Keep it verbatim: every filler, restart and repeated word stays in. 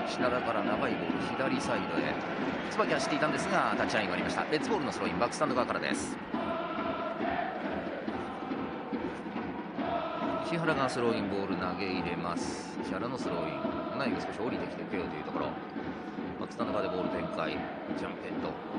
石原から長いボール左サイドへ椿走っていたんですがタッチラインがありました。レッツボールのスローインバックスタンド側からです。石原がスローインボール投げ入れます。石原のスローイン内が少し降りてきて受けようというところ、バックスタンド側でボール展開、ジャンペット